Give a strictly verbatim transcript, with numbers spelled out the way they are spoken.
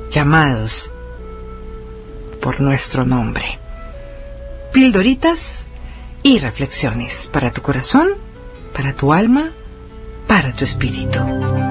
llamados por nuestro nombre. Pildoritas y reflexiones para tu corazón, para tu alma, para tu espíritu.